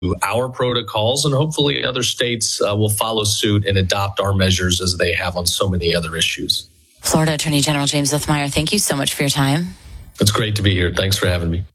our protocols, and hopefully other states will follow suit and adopt our measures as they have on so many other issues. Florida Attorney General James Othmeyer, thank you so much for your time. It's great to be here. Thanks for having me.